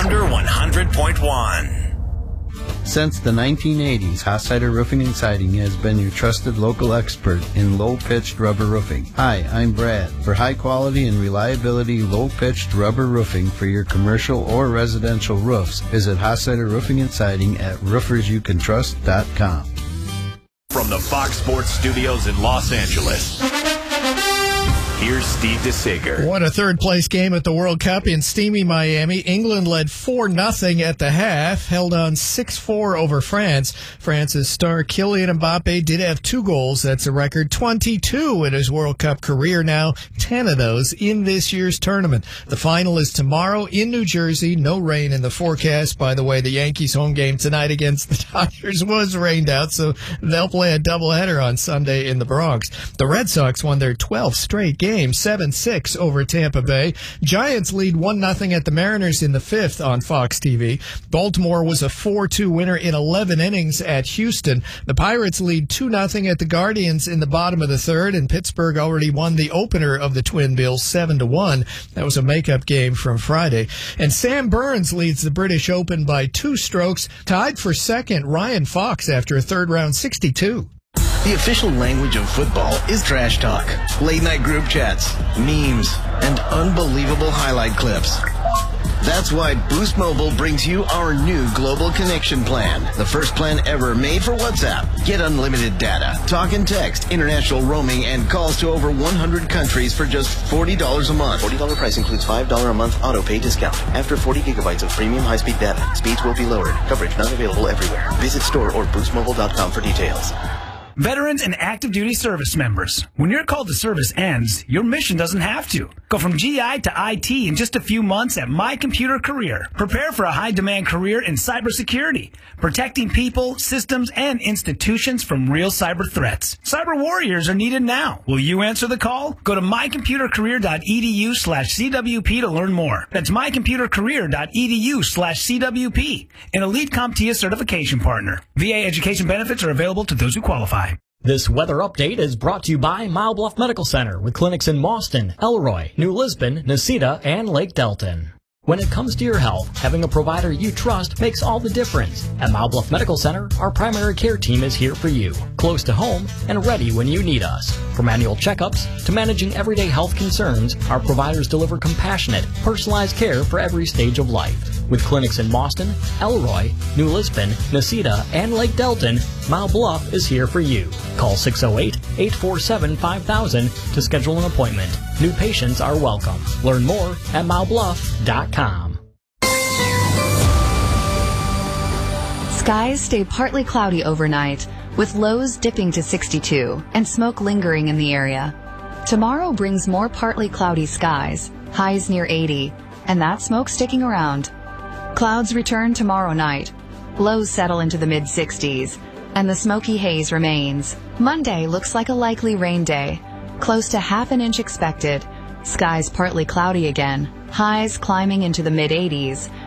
Thunder 100.1. Since the 1980s, Hossider Roofing and Siding has been your trusted local expert in low-pitched rubber roofing. Hi, I'm Brad. For high quality and reliability low-pitched rubber roofing for your commercial or residential roofs, visit Hossider Roofing and Siding at roofersyoucantrust.com. From the Fox Sports Studios in Los Angeles, here's Steve DeSager. Won a third-place game at the World Cup in steamy Miami. England led 4-0 at the half, held on 6-4 over France. France's star Kylian Mbappe did have 2 goals. That's a record 22 in his World Cup career now, 10 of those in this year's tournament. The final is tomorrow in New Jersey. No rain in the forecast. By the way, the Yankees' home game tonight against the Dodgers was rained out, so they'll play a doubleheader on Sunday in the Bronx. The Red Sox won their 12th straight game, 7-6 over Tampa Bay. Giants lead 1-0 at the Mariners in the 5th on Fox TV. Baltimore was a 4-2 winner in 11 innings at Houston. The Pirates lead 2-0 at the Guardians in the bottom of the 3rd, and Pittsburgh already won the opener of the Twin Bills 7-1. That was a makeup game from Friday. And Sam Burns leads the British Open by 2 strokes, tied for second Ryan Fox after a third-round 62. The official language of football is trash talk, late-night group chats, memes, and unbelievable highlight clips. That's why Boost Mobile brings you our new Global Connection plan, the first plan ever made for WhatsApp. Get unlimited data, talk and text, international roaming, and calls to over 100 countries for just $40 a month. $40 price includes $5 a month auto pay discount. After 40 gigabytes of premium high-speed data, speeds will be lowered. Coverage not available everywhere. Visit store or boostmobile.com for details. Veterans and active duty service members. When your call to service ends, your mission doesn't have to. Go from GI to IT in just a few months at My Computer Career. Prepare for a high-demand career in cybersecurity, protecting people, systems, and institutions from real cyber threats. Cyber warriors are needed now. Will you answer the call? Go to mycomputercareer.edu/CWP to learn more. That's mycomputercareer.edu/CWP. An Elite CompTIA certification partner. VA education benefits are available to those who qualify. This weather update is brought to you by Mile Bluff Medical Center with clinics in Mauston, Elroy, New Lisbon, Necedah, and Lake Delton. When it comes to your health, having a provider you trust makes all the difference. At Mile Bluff Medical Center, our primary care team is here for you, close to home and ready when you need us. From annual checkups to managing everyday health concerns, our providers deliver compassionate, personalized care for every stage of life. With clinics in Mauston, Elroy, New Lisbon, Necedah, and Lake Delton, Mile Bluff is here for you. Call 608-847-5000 to schedule an appointment. New patients are welcome. Learn more at milebluff.com. Skies stay partly cloudy overnight, with lows dipping to 62 and smoke lingering in the area. Tomorrow brings more partly cloudy skies, highs near 80, and that smoke sticking around. Clouds return tomorrow night. Lows settle into the mid-60s, and the smoky haze remains. Monday looks like a likely rain day. Close to half an inch expected. Skies partly cloudy again. Highs climbing into the mid-80s.